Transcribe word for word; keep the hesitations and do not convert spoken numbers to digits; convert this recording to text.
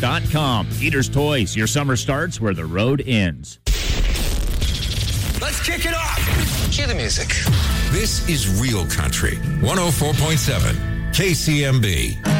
dot com. Eaters Toys, your summer starts where the road ends. Let's kick it off. Cue the music. This is Real Country, one oh four point seven K C M B.